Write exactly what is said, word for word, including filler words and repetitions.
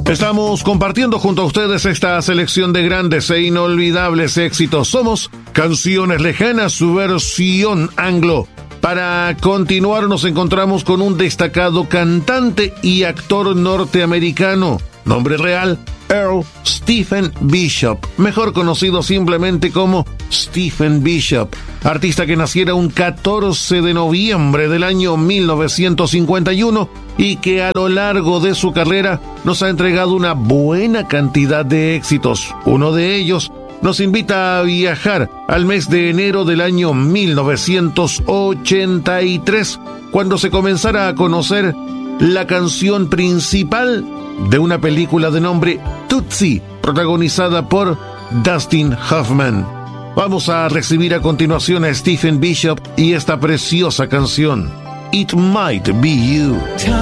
Estamos compartiendo junto a ustedes esta selección de grandes e inolvidables éxitos. Somos Canciones Lejanas, su versión anglo. Para continuar nos encontramos con un destacado cantante y actor norteamericano. Nombre real, Earl Stephen Bishop, mejor conocido simplemente como Stephen Bishop, artista que naciera un catorce de noviembre del año mil novecientos cincuenta y uno y que a lo largo de su carrera nos ha entregado una buena cantidad de éxitos. Uno de ellos nos invita a viajar al mes de enero del año mil novecientos ochenta y tres, cuando se comenzara a conocer la canción principal de una película de nombre Tootsie, protagonizada por Dustin Hoffman. Vamos a recibir a continuación a Stephen Bishop y esta preciosa canción, It Might Be You.